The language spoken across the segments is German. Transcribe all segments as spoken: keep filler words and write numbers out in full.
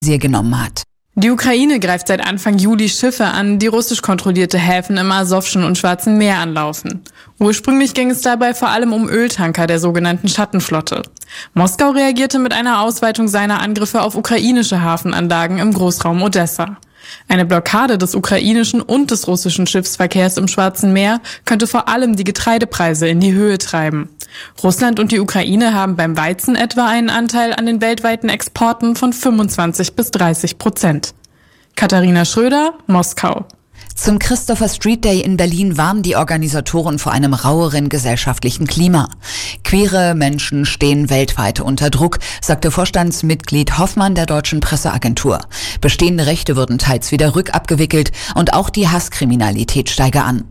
genommen hat. Die Ukraine greift seit Anfang Juli Schiffe an, die russisch kontrollierte Häfen im Asowschen und Schwarzen Meer anlaufen. Ursprünglich ging es dabei vor allem um Öltanker der sogenannten Schattenflotte. Moskau reagierte mit einer Ausweitung seiner Angriffe auf ukrainische Hafenanlagen im Großraum Odessa. Eine Blockade des ukrainischen und des russischen Schiffsverkehrs im Schwarzen Meer könnte vor allem die Getreidepreise in die Höhe treiben. Russland und die Ukraine haben beim Weizen etwa einen Anteil an den weltweiten Exporten von fünfundzwanzig bis dreißig Prozent. Katharina Schröder, Moskau. Zum Christopher Street Day in Berlin warnen die Organisatoren vor einem raueren gesellschaftlichen Klima. Queere Menschen stehen weltweit unter Druck, sagte Vorstandsmitglied Hoffmann der Deutschen Presseagentur. Bestehende Rechte würden teils wieder rückabgewickelt und auch die Hasskriminalität steige an.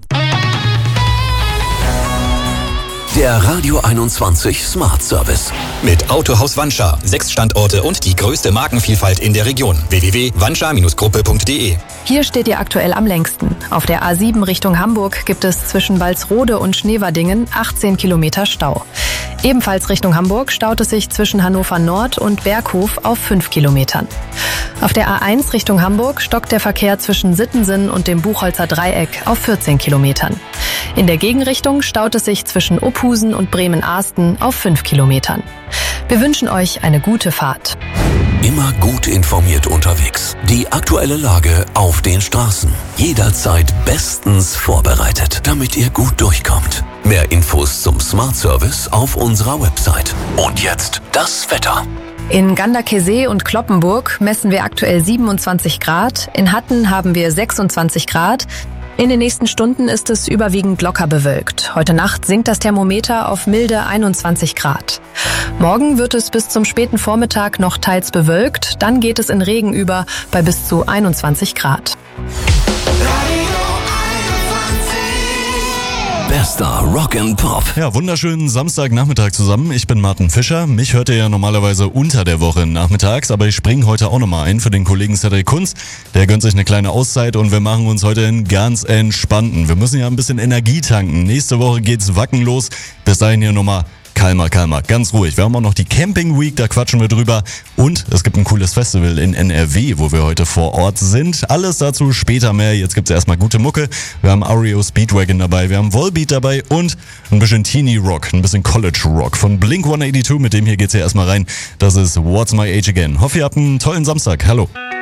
Der Radio einundzwanzig Smart Service. Mit Autohaus Wanscha. Sechs Standorte und die größte Markenvielfalt in der Region. w w w punkt wanscha Gruppe punkt de. Hier steht ihr aktuell am längsten. Auf der A sieben Richtung Hamburg gibt es zwischen Walsrode und Schneverdingen achtzehn Kilometer Stau. Ebenfalls Richtung Hamburg staut es sich zwischen Hannover Nord und Berghof auf fünf Kilometern. Auf der A eins Richtung Hamburg stockt der Verkehr zwischen Sittensen und dem Buchholzer Dreieck auf vierzehn Kilometern. In der Gegenrichtung staut es sich zwischen Opphusen und Bremen-Arsten auf fünf Kilometern. Wir wünschen euch eine gute Fahrt. Immer gut informiert unterwegs. Die aktuelle Lage auf den Straßen. Jederzeit bestens vorbereitet, damit ihr gut durchkommt. Mehr Infos zum Smart Service auf unserer Website. Und jetzt das Wetter. In Ganderkesee und Cloppenburg messen wir aktuell siebenundzwanzig Grad. In Hatten haben wir sechsundzwanzig Grad. In den nächsten Stunden ist es überwiegend locker bewölkt. Heute Nacht sinkt das Thermometer auf milde einundzwanzig Grad. Morgen wird es bis zum späten Vormittag noch teils bewölkt. Dann geht es in Regen über bei bis zu einundzwanzig Grad. Bester Rock and Pop. Ja, wunderschönen Samstagnachmittag zusammen. Ich bin Martin Fischer. Mich hört ihr ja normalerweise unter der Woche nachmittags, aber ich springe heute auch nochmal ein für den Kollegen Cedric Kunz. Der gönnt sich eine kleine Auszeit und wir machen uns heute einen ganz entspannten. Wir müssen ja ein bisschen Energie tanken. Nächste Woche geht's Wacken los. Bis dahin hier nochmal Kalmer, kalmer, ganz ruhig. Wir haben auch noch die Camping Week, da quatschen wir drüber. Und es gibt ein cooles Festival in N R W, wo wir heute vor Ort sind. Alles dazu später mehr. Jetzt gibt's erstmal gute Mucke. Wir haben R E O Speedwagon dabei, wir haben Volbeat dabei und ein bisschen Teenie Rock, ein bisschen College Rock von Blink hundertzweiundachtzig. Mit dem hier geht's ja erstmal rein. Das ist What's My Age Again. Hoffe, ihr habt einen tollen Samstag. Hallo.